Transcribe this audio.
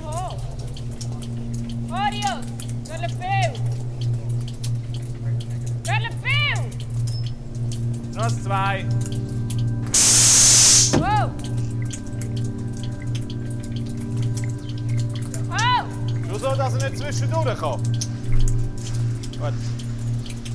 mehr hoch. Marius, soll viel. Noch 2. Wow. Oh. Nur so, dass er nicht zwischendurch kommt. Gut.